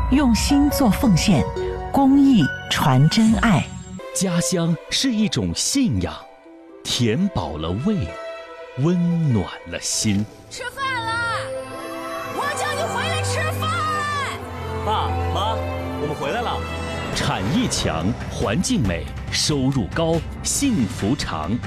用心做奉献，公益传真爱。 家乡是一种信仰，填饱了胃，温暖了心。 吃饭啦！我叫你回来吃饭。 爸妈，我们回来了。 产业强，环境美，收入高，幸福长。